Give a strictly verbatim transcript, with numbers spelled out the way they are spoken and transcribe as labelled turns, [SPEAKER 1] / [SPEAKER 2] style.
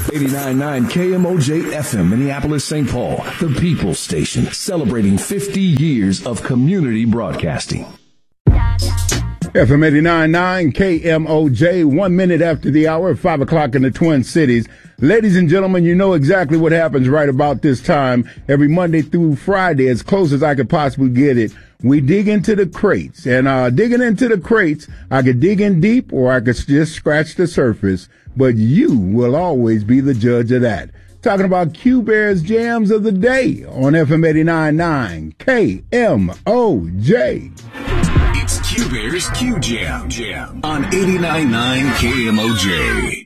[SPEAKER 1] eighty-nine point nine K M O J F M, Minneapolis, Saint Paul, the People's Station, celebrating fifty years of community broadcasting.
[SPEAKER 2] F M eighty-nine point nine K M O J, one minute after the hour, five o'clock in the Twin Cities. Ladies and gentlemen, you know exactly what happens right about this time. Every Monday through Friday, as close as I could possibly get it, we dig into the crates. And uh digging into the crates, I could dig in deep or I could just scratch the surface. But you will always be the judge of that. Talking about Q-Bear's Jams of the Day on F M eighty-nine point nine K M O J.
[SPEAKER 3] It's Q-Bear's Q Jam Jam on eighty-nine point nine K M O J.